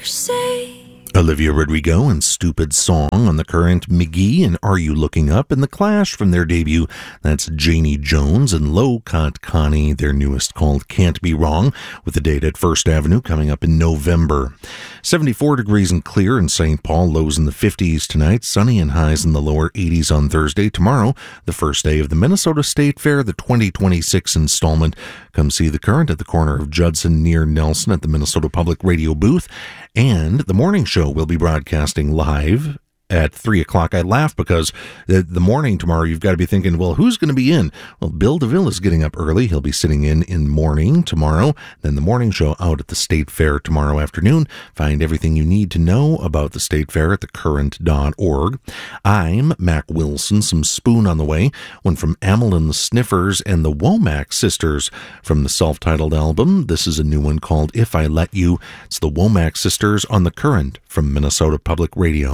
say. Olivia Rodrigo and Stupid Song on the Current, McGee and Are You Looking Up, and The Clash from their debut, that's Janie Jones, and Low Cut Connie, their newest, called Can't Be Wrong, with a date at First Avenue coming up in November. 74 degrees and clear in St. Paul, lows in the 50s tonight, sunny and highs in the lower 80s on Thursday. Tomorrow, the first day of the Minnesota State Fair, the 2026 installment. Come see The Current at the corner of Judson near Nelson at the Minnesota Public Radio booth, and the morning show will be broadcasting live at 3 o'clock. I laugh because the morning tomorrow, you've got to be thinking, well, who's going to be in? Well, Bill DeVille is getting up early. He'll be sitting in morning tomorrow. Then the morning show out at the State Fair tomorrow afternoon. Find everything you need to know about the State Fair at thecurrent.org. I'm Mac Wilson. Some Spoon on the way. One from Amyl and the Sniffers and the Womack Sisters from the self-titled album. This is a new one called If I Let You. It's the Womack Sisters on The Current from Minnesota Public Radio.